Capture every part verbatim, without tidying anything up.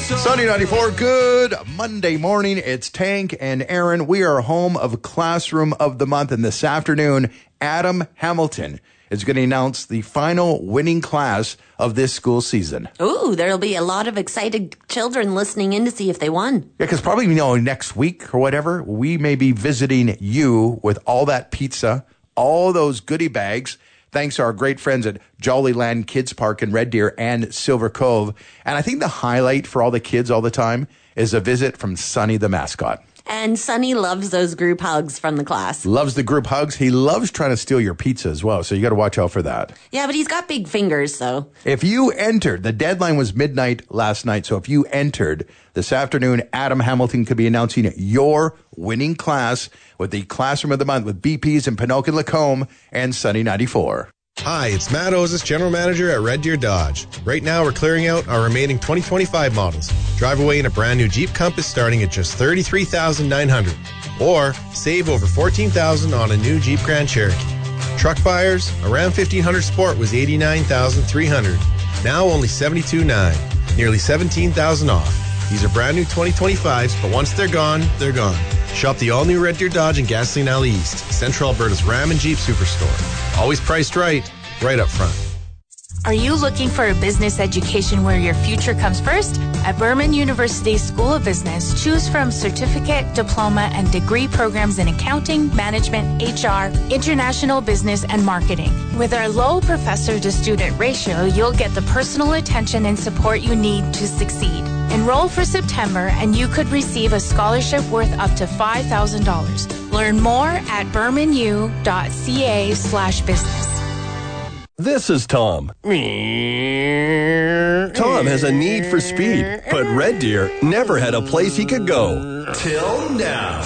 Sunny ninety-four, good Monday morning. It's Tank and Aaron. We are home of Classroom of the Month, and this afternoon, Adam Hamilton is going to announce the final winning class of this school season. Ooh, there'll be a lot of excited children listening in to see if they won. Yeah, because probably, you know, next week or whatever, we may be visiting you with all that pizza, all those goodie bags, thanks to our great friends at Jollyland Kids Park in Red Deer and Silver Cove. And I think the highlight for all the kids all the time is a visit from Sonny the mascot. And Sonny loves those group hugs from the class. Loves the group hugs. He loves trying to steal your pizza as well, so you got to watch out for that. Yeah, but he's got big fingers, so. If you entered, the deadline was midnight last night, so if you entered this afternoon, Adam Hamilton could be announcing your winning class with the Classroom of the Month with B Ps and Pinocchio Lacombe and Sunny ninety-four. Hi, it's Matt Ozis, General Manager at Red Deer Dodge. Right now, we're clearing out our remaining twenty twenty-five models. Drive away in a brand new Jeep Compass starting at just thirty-three thousand nine hundred dollars. Or save over fourteen thousand dollars on a new Jeep Grand Cherokee. Truck buyers, a Ram fifteen hundred Sport was eighty-nine thousand three hundred dollars. Now only seventy-two thousand nine hundred dollars. Nearly seventeen thousand dollars off. These are brand new twenty twenty-fives, but once they're gone, they're gone. Shop the all-new Red Deer Dodge in Gasoline Alley East, Central Alberta's Ram and Jeep Superstore. Always priced right, right up front. Are you looking for a business education where your future comes first? At Berman University School of Business, choose from certificate, diploma, and degree programs in accounting, management, H R, international business, and marketing. With our low professor-to-student ratio, you'll get the personal attention and support you need to succeed. Enroll for September, and you could receive a scholarship worth up to five thousand dollars. Learn more at bermanu.ca slash business. This is Tom. Tom has a need for speed, but Red Deer never had a place he could go. Till now.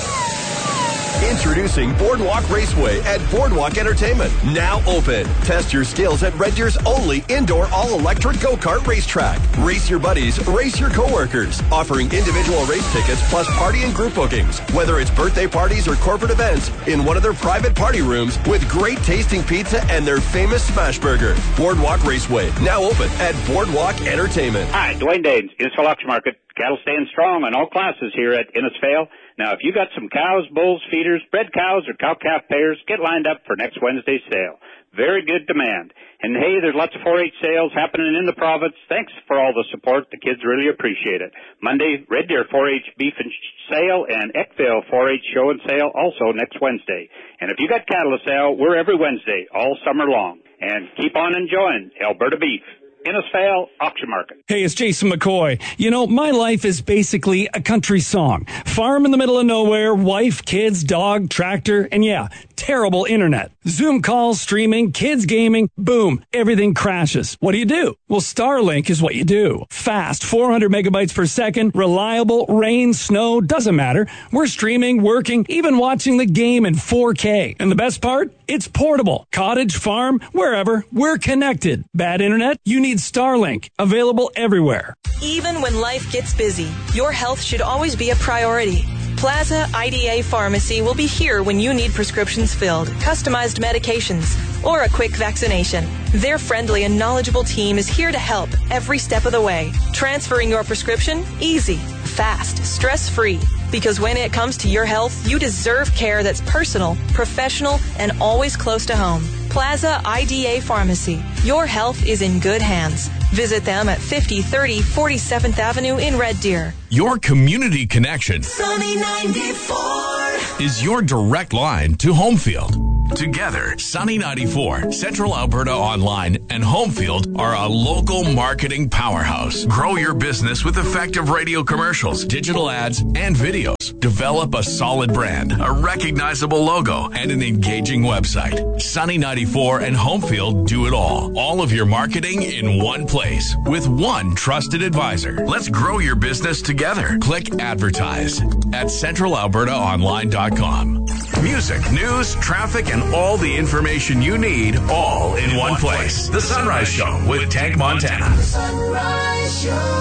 Introducing Boardwalk Raceway at Boardwalk Entertainment. Now open. Test your skills at Red Deer's only indoor all-electric go-kart racetrack. Race your buddies, race your coworkers. Offering individual race tickets plus party and group bookings. Whether it's birthday parties or corporate events, in one of their private party rooms with great tasting pizza and their famous smash burger. Boardwalk Raceway. Now open at Boardwalk Entertainment. Hi, Dwayne Danes, Innisfail Auction Market. Cattle staying strong on all classes here at Innisfail. Now, if you got some cows, bulls, feeders, bred cows, or cow-calf pairs, get lined up for next Wednesday's sale. Very good demand. And, hey, there's lots of four H sales happening in the province. Thanks for all the support. The kids really appreciate it. Monday, Red Deer four H beef and sale and Eckville four H show and sale also next Wednesday. And if you got cattle to sell, we're every Wednesday all summer long. And keep on enjoying Alberta beef. Innisfail Auction Market. Hey, it's Jason McCoy. You know, my life is basically a country song. Farm in the middle of nowhere, wife, kids, dog, tractor, and yeah, terrible internet. Zoom calls, streaming, kids gaming, boom, everything crashes. What do you do? Well, Starlink is what you do. Fast, four hundred megabytes per second, reliable, rain, snow, doesn't matter. We're streaming, working, even watching the game in four K. And the best part? It's portable. Cottage, farm, wherever, we're connected. Bad internet? You need Starlink. Available everywhere. Even when life gets busy, your health should always be a priority. Plaza I D A Pharmacy will be here when you need prescriptions filled, customized medications, or a quick vaccination. Their friendly and knowledgeable team is here to help every step of the way. Transferring your prescription? Easy, fast, stress-free. Because when it comes to your health, you deserve care that's personal, professional, and always close to home. Plaza I D A Pharmacy. Your health is in good hands. Visit them at fifty thirty forty-seventh Avenue in Red Deer. Your community connection Sunny ninety-four is your direct line to Homefield. Together, Sunny ninety-four, Central Alberta Online, and Homefield are a local marketing powerhouse. Grow your business with effective radio commercials, digital ads, and videos. Develop a solid brand, a recognizable logo, and an engaging website. Sunny ninety-four and Homefield do it all. All of your marketing in one place with one trusted advisor. Let's grow your business together. Click advertise at central alberta online dot com. Music, news, traffic, and all the information you need all in, in one, one place. place. The Sunrise Show with Tank Montana. The Sunrise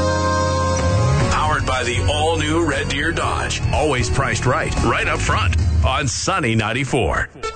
Show. Powered by the all-new Red Deer Dodge. Always priced right, right up front on Sunny ninety-four.